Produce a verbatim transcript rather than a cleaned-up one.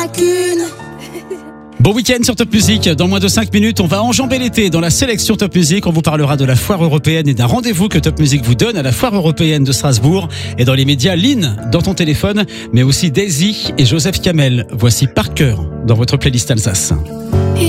pas qu'une. Bon week-end sur Top Music. Dans moins de cinq minutes, on va enjamber l'été dans la sélection Top Music. On vous parlera de la foire européenne et d'un rendez-vous que Top Music vous donne à la foire européenne de Strasbourg. Et dans les médias, Lynn dans ton téléphone, mais aussi Daisy et Joseph Kamel. Voici Par cœur dans votre playlist Alsace.